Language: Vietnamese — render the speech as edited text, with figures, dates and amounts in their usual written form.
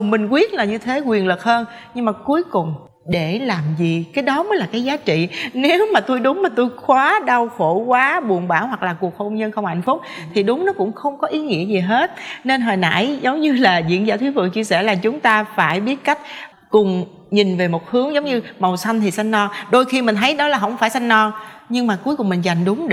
Mình quyết là như thế, quyền lực hơn. Nhưng mà cuối cùng để làm gì? Cái đó mới là cái giá trị. Nếu mà tôi đúng mà tôi quá đau khổ, quá buồn bã, hoặc là cuộc hôn nhân không hạnh phúc, thì đúng nó cũng không có ý nghĩa gì hết. Nên hồi nãy giống như là diễn giả Thúy Phượng chia sẻ là chúng ta phải biết cách cùng nhìn về một hướng. Giống như màu xanh thì xanh non, đôi khi mình thấy đó là không phải xanh non, nhưng mà cuối cùng mình dành đúng